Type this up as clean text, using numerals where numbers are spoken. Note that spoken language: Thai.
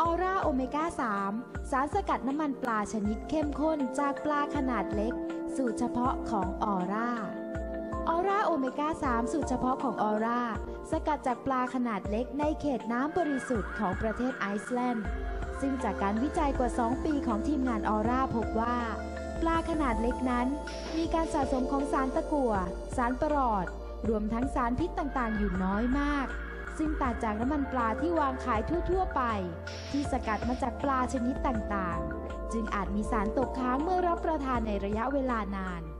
ออร่าโอเมก้า 3 สารสกัดน้ำมันปลาชนิดเข้มข้นจากปลาขนาดเล็กสูตรเฉพาะของออร่าโอเมก้า 3 สูตรเฉพาะของออร่าสกัดจากปลาขนาดเล็กในเขตน้ำบริสุทธิ์ของประเทศไอซ์แลนด์ซึ่งจากการวิจัยกว่า 2 ปีของทีมงานออร่าพบว่าปลาขนาดเล็กนั้นมีการสะสมของสารตะกั่วสารประหลอดรวมทั้งสารพิษต่างๆอยู่น้อยมากซึ่งต่างจากน้ำมันปลาที่วางขายทั่วๆไปที่สกัดมาจากปลาชนิดต่างๆจึงอาจมีสารตกค้างเมื่อรับประทานในระยะเวลานาน